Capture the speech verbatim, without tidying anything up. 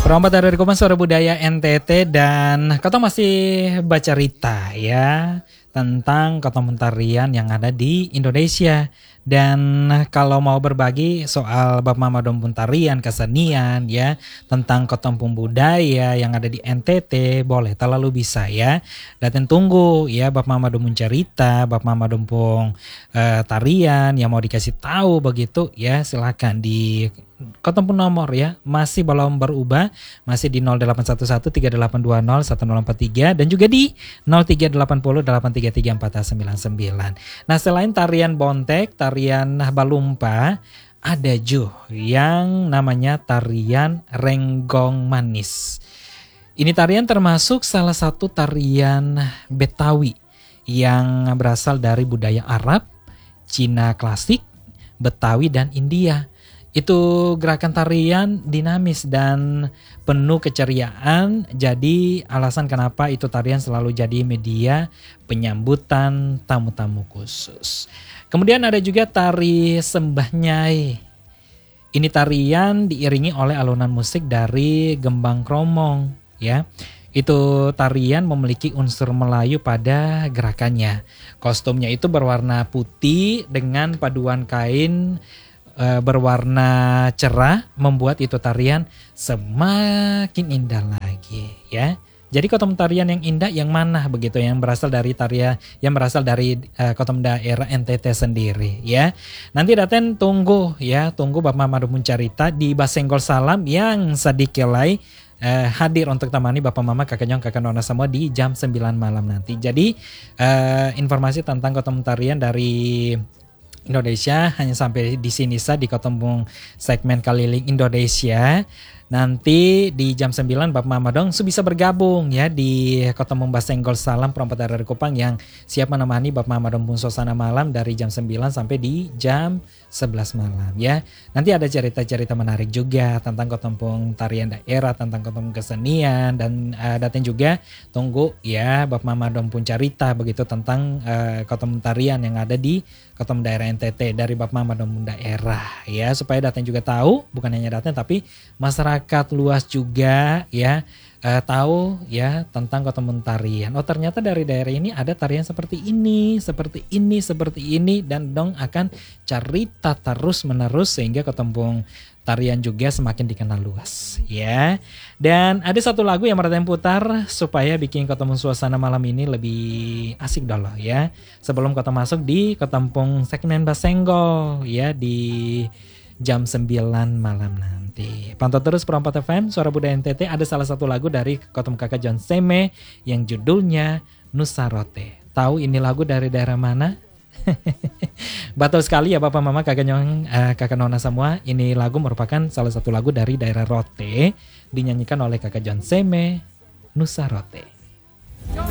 Perompat dari Kupas Suara Budaya N T T dan Koto masih baca cerita ya tentang Koto tarian yang ada di Indonesia. Dan kalau mau berbagi soal Bab Mama Dompun tarian, kesenian ya, tentang Kotompung budaya yang ada di N T T, boleh terlalu bisa ya. Datang tunggu ya Bab Mama Dompun cerita, Bab Mama Dompung uh, tarian yang mau dikasih tahu begitu ya, silakan di Kotompung nomor ya, masih belum berubah, masih di nol delapan satu satu tiga delapan dua nol satu nol empat tiga dan juga di nol tiga delapan nol delapan tiga tiga empat sembilan sembilan. Nah, selain tarian bontek, tarian balumpa, ada juga yang namanya tarian renggong manis. Ini tarian termasuk salah satu tarian Betawi yang berasal dari budaya Arab, Cina klasik, Betawi dan India. Itu gerakan tarian dinamis dan penuh keceriaan, jadi alasan kenapa itu tarian selalu jadi media penyambutan tamu-tamu khusus. Kemudian ada juga tari Sembah Nyai. Ini tarian diiringi oleh alunan musik dari gembang kromong ya. Itu tarian memiliki unsur Melayu pada gerakannya. Kostumnya itu berwarna putih dengan paduan kain berwarna cerah, membuat itu tarian semakin indah lagi ya. Jadi Kotom tarian yang indah yang mana begitu, yang berasal dari tarian yang berasal dari uh, Kotom daerah N T T sendiri ya. Nanti daten tunggu ya, tunggu Bab Mama Dompun cerita di Basenggol Salam yang sedikilai uh, hadir untuk temani Bapak Mama, Kakak Nyong, Kakak Nona semua di jam sembilan malam nanti. Jadi uh, informasi tentang Kotom tarian dari Indonesia hanya sampai di sini saja di Kotompung segmen Keliling Indonesia. Nanti di jam sembilan Bab Mama dong bisa bergabung ya di Kotompung Basenggol Salam Perompat dari Kupang yang siap menemani Bab Mama Dompun suasana malam dari jam sembilan sampai di jam sebelas malam ya. Nanti ada cerita-cerita menarik juga tentang Kotompung tarian daerah, tentang Kotompung kesenian, dan uh, datang juga tunggu ya Bab Mama Dompun cerita begitu tentang uh, Kotompung tarian yang ada di Kotompung daerah N T T dari Bab Mama Dompun daerah ya, supaya datang juga tahu, bukan hanya datang tapi masyarakat luas juga ya uh, tahu ya tentang Kotompung tarian. Oh, ternyata dari daerah ini ada tarian seperti ini, seperti ini, seperti ini, dan dong akan cerita terus menerus sehingga Kotompung tarian juga semakin dikenal luas ya. Dan ada satu lagu yang mereka putar supaya bikin Kotompung suasana malam ini lebih asik dulu ya. Sebelum Kotom masuk di Kotompung segmen Basenggol ya di jam sembilan malam nanti. Pantau terus Perompat F M Suara Budaya N T T. Ada salah satu lagu dari Kotom Kakak John Seme yang judulnya Nusarote. Tahu ini lagu dari daerah mana? Betul sekali ya Bapak Mama, Kakak Nyong, uh, Kakak Nona semua. Ini lagu merupakan salah satu lagu dari daerah Rote, dinyanyikan oleh Kakak John Seme, Nusarote.